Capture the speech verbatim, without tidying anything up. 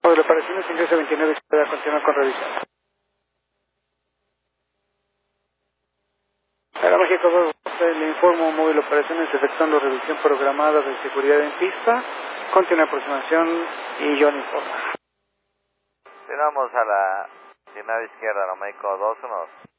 Módulo de operaciones, ingreso veintinueve, puede continuar con revisión. Para México dos, le informo módulo de operaciones efectuando revisión programada de seguridad en pista. Continúa aproximación y yo le informo. Tenemos a la nave izquierda, Romaico dos uno.